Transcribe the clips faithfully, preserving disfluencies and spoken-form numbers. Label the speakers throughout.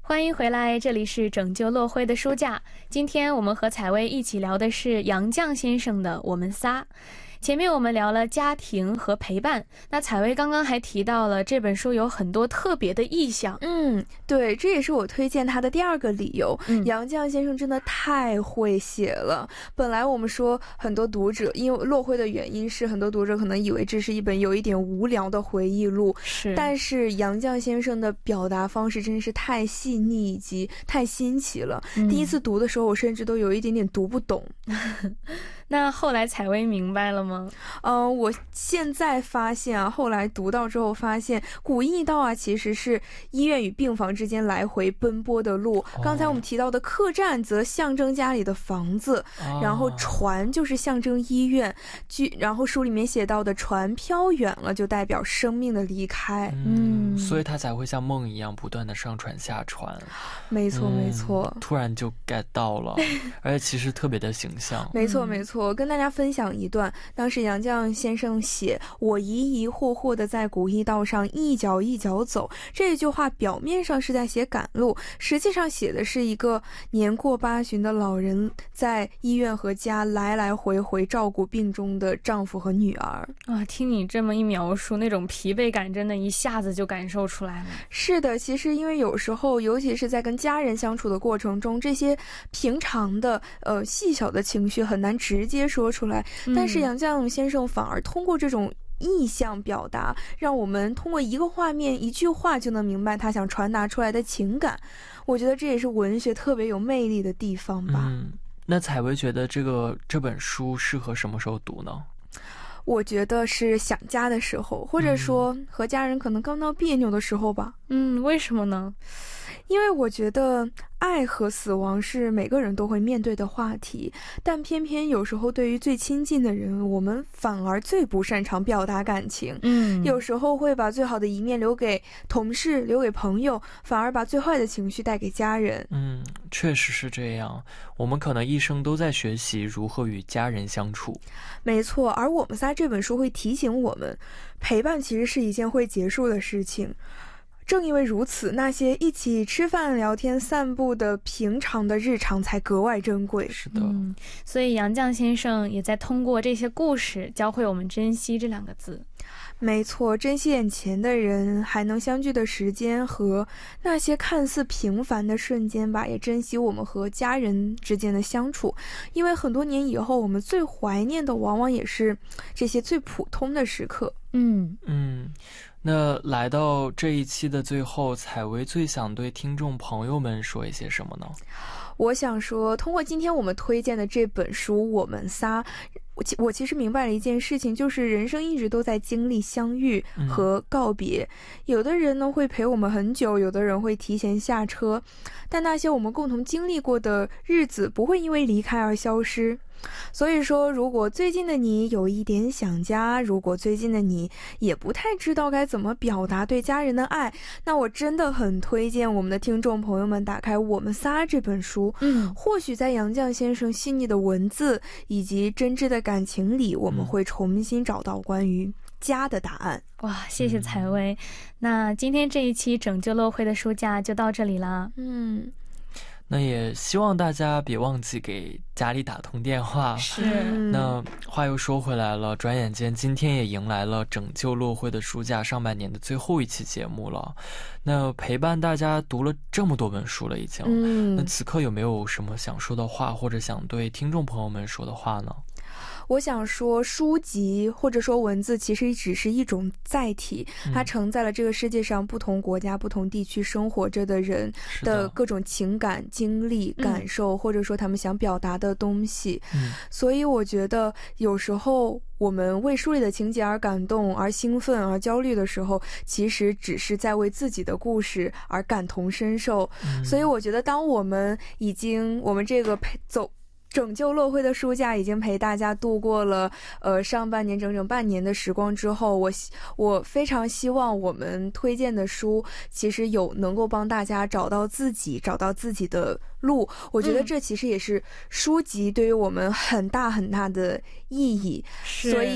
Speaker 1: 欢迎回来，这里是拯救落灰的书架。今天我们和采薇一起聊的是杨绛先生的《我们仨》。前面我们聊了家庭和陪伴，那采薇刚刚还提到了这本书有很多特别的意象。
Speaker 2: 嗯，对，这也是我推荐他的第二个理由。
Speaker 1: 嗯、
Speaker 2: 杨绛先生真的太会写了。本来我们说很多读者，因为落灰的原因是很多读者可能以为这是一本有一点无聊的回忆录，
Speaker 1: 是，
Speaker 2: 但是杨绛先生的表达方式真是太细腻以及太新奇了。嗯、第一次读的时候，我甚至都有一点点读不懂。
Speaker 1: 那后来采薇明白了吗？
Speaker 2: 嗯、呃，我现在发现啊，后来读到之后发现，古驿道啊其实是医院与病房之间来回奔波的路。哦、刚才我们提到的客栈则象征家里的房子，哦、然后船就是象征医院。据然后书里面写到的，船飘远了就代表生命的离开。
Speaker 3: 嗯，所以它才会像梦一样不断的上船下船。
Speaker 2: 没错、嗯、没错，
Speaker 3: 突然就 get 到了，而且其实特别的形象。
Speaker 2: 没错没错。我跟大家分享一段，当时杨绛先生写我疑疑惑惑的在古驿道上一脚一脚走，这句话表面上是在写赶路，实际上写的是一个年过八旬的老人在医院和家来来回回照顾病中的丈夫和女儿
Speaker 1: 啊。听你这么一描述，那种疲惫感真的一下子就感受出来了。
Speaker 2: 是的，其实因为有时候尤其是在跟家人相处的过程中，这些平常的呃细小的情绪很难直接说出来，但是杨绛先生反而通过这种意象表达，让我们通过一个画面一句话就能明白他想传达出来的情感。我觉得这也是文学特别有魅力的地方吧。
Speaker 3: 嗯，那采薇觉得这个这本书适合什么时候读呢？
Speaker 2: 我觉得是想家的时候，或者说和家人可能刚闹别扭的时候吧。
Speaker 1: 嗯，为什么呢？
Speaker 2: 因为我觉得爱和死亡是每个人都会面对的话题，但偏偏有时候对于最亲近的人，我们反而最不擅长表达感情。
Speaker 1: 嗯，
Speaker 2: 有时候会把最好的一面留给同事，留给朋友，反而把最坏的情绪带给家人。
Speaker 3: 嗯，确实是这样。我们可能一生都在学习如何与家人相处。
Speaker 2: 没错，而我们仨这本书会提醒我们，陪伴其实是一件会结束的事情。正因为如此，那些一起吃饭、聊天、散步的平常的日常才格外珍贵。
Speaker 3: 是的、
Speaker 1: 嗯、所以杨绛先生也在通过这些故事教会我们珍惜这两个字。
Speaker 2: 没错，珍惜眼前的人，还能相聚的时间和那些看似平凡的瞬间吧，也珍惜我们和家人之间的相处，因为很多年以后，我们最怀念的往往也是这些最普通的时刻。
Speaker 1: 嗯
Speaker 3: 嗯，那来到这一期的最后，采薇最想对听众朋友们说一些什么呢？
Speaker 2: 我想说，通过今天我们推荐的这本书《我们仨》，我其我其实明白了一件事情，就是人生一直都在经历相遇和告别、嗯、有的人呢会陪我们很久，有的人会提前下车，但那些我们共同经历过的日子不会因为离开而消失。所以说，如果最近的你有一点想家，如果最近的你也不太知道该怎么表达对家人的爱，那我真的很推荐我们的听众朋友们打开《我们仨》这本书。
Speaker 1: 嗯，
Speaker 2: 或许在杨绛先生细腻的文字以及真挚的感情里，我们会重新找到关于家的答案。
Speaker 1: 哇，谢谢采薇、嗯、那今天这一期拯救落灰的书架就到这里啦。
Speaker 2: 嗯，
Speaker 3: 那也希望大家别忘记给家里打通电话。
Speaker 1: 是。
Speaker 3: 那话又说回来了，转眼间今天也迎来了拯救落灰的书架上半年的最后一期节目了。那陪伴大家读了这么多本书了已经、嗯、那此刻有没有什么想说的话，或者想对听众朋友们说的话呢？
Speaker 2: 我想说，书籍或者说文字其实只是一种载体，它承载了这个世界上不同国家不同地区生活着的人的各种情感经历感受、嗯、或者说他们想表达的东西、嗯、所以我觉得有时候我们为书里的情节而感动而兴奋而焦虑的时候，其实只是在为自己的故事而感同身受、嗯、所以我觉得当我们已经我们这个陪走拯救落灰的书架已经陪大家度过了呃上半年整整半年的时光之后，我我非常希望我们推荐的书其实有能够帮大家找到自己找到自己的路。我觉得这其实也是书籍对于我们很大很大的意义、嗯、所以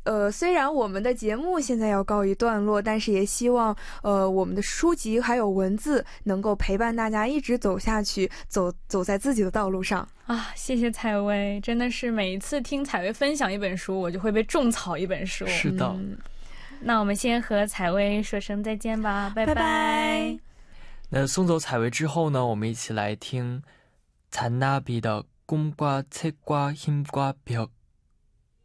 Speaker 2: 呃，虽然我们的节目现在要告一段落，但是也希望呃我们的书籍还有文字能够陪伴大家一直走下去，走走在自己的道路上
Speaker 1: 啊。谢谢采薇，真的是每一次听采薇分享一本书，我就会被种草一本书。
Speaker 3: 是的、
Speaker 2: 嗯、
Speaker 1: 那我们先和采薇说声再见吧，拜拜。
Speaker 2: 拜拜。
Speaker 3: 那送走采薇之后呢，我们一起来听잔나비的꿈과 책과 힘과 벽。